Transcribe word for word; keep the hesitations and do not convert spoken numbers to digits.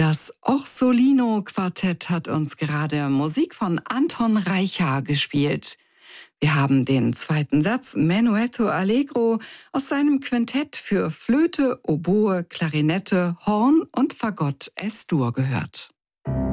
Das Orsolino-Quartett hat uns gerade Musik von Anton Reicha gespielt. Wir haben den zweiten Satz Menuetto Allegro aus seinem Quintett für Flöte, Oboe, Klarinette, Horn und Fagott Es-Dur gehört.